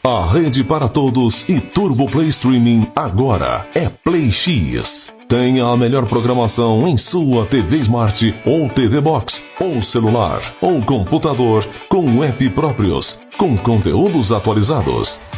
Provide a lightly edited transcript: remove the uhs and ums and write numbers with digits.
A rede para todos e Turbo Play Streaming agora é Play X. Tenha a melhor programação em sua TV Smart ou TV Box, ou celular, ou computador, com app próprios, com conteúdos atualizados.